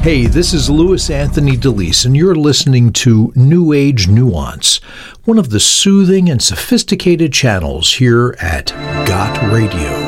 Hey, this is Louis Anthony DeLise, and you're listening to New Age Nuance, one of the soothing and sophisticated channels here at Got Radio.